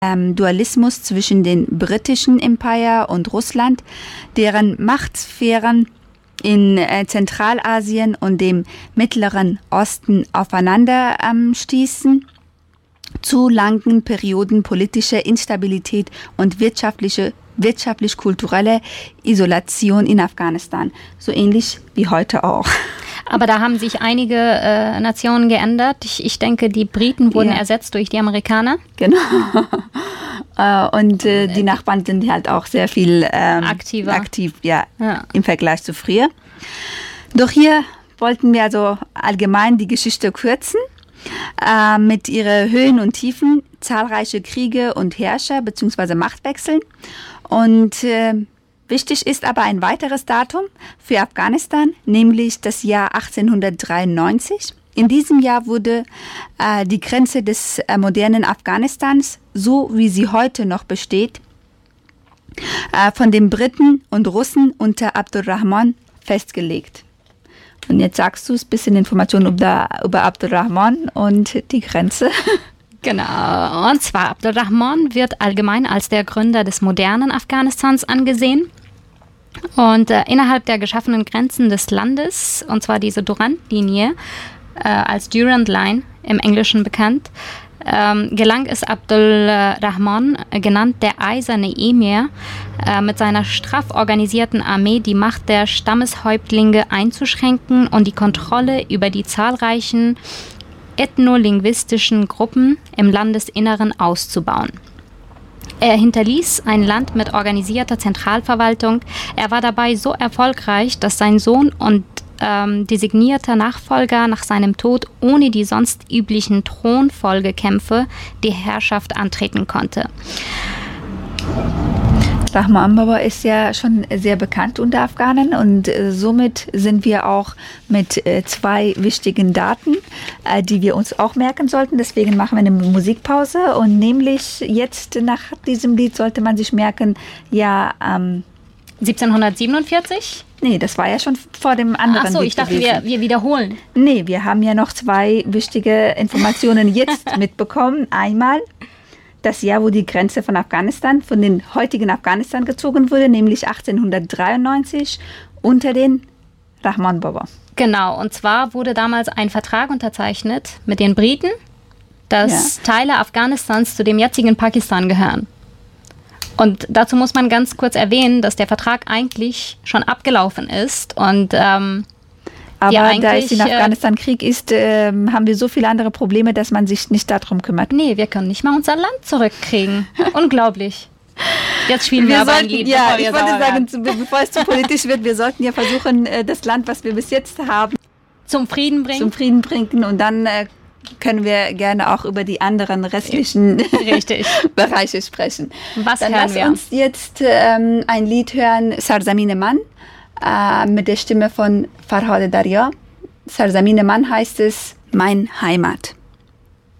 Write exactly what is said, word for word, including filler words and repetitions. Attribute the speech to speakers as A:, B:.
A: ähm, Dualismus zwischen dem britischen Empire und Russland, deren Machtsphären in äh, Zentralasien und dem Mittleren Osten aufeinander ähm, stießen, zu langen Perioden politischer Instabilität und wirtschaftliche, wirtschaftlich-kulturelle Isolation in Afghanistan. So ähnlich wie heute auch.
B: Aber da haben sich einige äh, Nationen geändert. Ich, ich denke, die Briten wurden ja. ersetzt durch die Amerikaner.
A: Genau. äh, und äh, die Nachbarn sind halt auch sehr viel ähm,
B: aktiver
A: aktiv ja,
B: ja.
A: im Vergleich zu früher. Doch hier wollten wir also allgemein die Geschichte kürzen. Äh, mit ihren Höhen und Tiefen, zahlreiche Kriege und Herrscher bzw. Machtwechseln. Und äh, wichtig ist aber ein weiteres Datum für Afghanistan, nämlich das Jahr achtzehnhundertdreiundneunzig. In diesem Jahr wurde äh, die Grenze des äh, modernen Afghanistans, so wie sie heute noch besteht, äh, von den Briten und Russen unter Abdurrahman festgelegt. Und jetzt sagst du ein bisschen Informationen über, über Abdurrahman und die Grenze.
B: Genau, und zwar Abdurrahman wird allgemein als der Gründer des modernen Afghanistans angesehen. Und äh, innerhalb der geschaffenen Grenzen des Landes, und zwar diese Durand-Linie, äh, als Durand Line im Englischen bekannt, ähm, gelang es Abdurrahman, äh, genannt der Eiserne Emir, äh, mit seiner straff organisierten Armee die Macht der Stammeshäuptlinge einzuschränken und die Kontrolle über die zahlreichen ethnolinguistischen Gruppen im Landesinneren auszubauen. Er hinterließ ein Land mit organisierter Zentralverwaltung. Er war dabei so erfolgreich, dass sein Sohn und ähm, designierter Nachfolger nach seinem Tod ohne die sonst üblichen Thronfolgekämpfe die Herrschaft antreten konnte.
A: Rahman Baba ist ja schon sehr bekannt unter Afghanen und äh, somit sind wir auch mit äh, zwei wichtigen Daten, äh, die wir uns auch merken sollten. Deswegen machen wir eine Musikpause und nämlich jetzt nach diesem Lied sollte man sich merken, ja, ähm,
B: siebzehnhundertsiebenundvierzig?
A: Nee, das war ja schon vor dem anderen Lied.
B: Ach so, ich dachte, wir, wir wiederholen.
A: Nee, wir haben ja noch zwei wichtige Informationen jetzt mitbekommen. Einmal das Jahr, wo die Grenze von Afghanistan, von den heutigen Afghanistan gezogen wurde, nämlich achtzehnhundertdreiundneunzig unter den Rahman Baba.
B: Genau, und zwar wurde damals ein Vertrag unterzeichnet mit den Briten, dass ja. Teile Afghanistans zu dem jetzigen Pakistan gehören. Und dazu muss man ganz kurz erwähnen, dass der Vertrag eigentlich schon abgelaufen ist und ähm,
A: aber da es in Afghanistan Krieg ist, äh, haben wir so viele andere Probleme, dass man sich nicht darum kümmert.
B: Nee, wir können nicht mal unser Land zurückkriegen. Unglaublich. Jetzt spielen wir, wir aber
A: sollten,
B: ein Lied.
A: Ja, ich wollte sagen, zu, bevor es zu politisch wird, wir sollten ja versuchen, das Land, was wir bis jetzt haben,
B: zum Frieden bringen.
A: Zum Frieden bringen und dann äh, können wir gerne auch über die anderen restlichen
B: Richtig.
A: Bereiche sprechen.
B: Was
A: dann
B: hören
A: lass
B: wir?
A: uns jetzt ähm, ein Lied hören, Sarzamine Man, äh, mit der Stimme von Farhad Darya. Sarzamine Man heißt es, mein Heimat.